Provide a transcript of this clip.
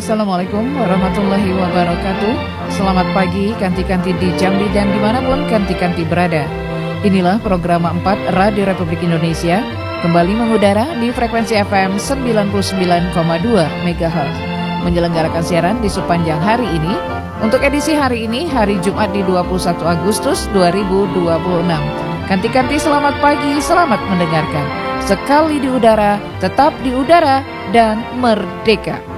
Assalamualaikum warahmatullahi wabarakatuh. Selamat pagi, kanti-kanti di Jambi dan dimanapun kanti-kanti berada. Inilah program 4 Radio Republik Indonesia, kembali mengudara di frekuensi FM 99,2 MHz. Menyelenggarakan siaran di sepanjang hari ini. Untuk edisi hari ini, hari Jumat di 21 Agustus 2026. Kanti-kanti selamat pagi, selamat mendengarkan. Sekali di udara, tetap di udara, dan merdeka.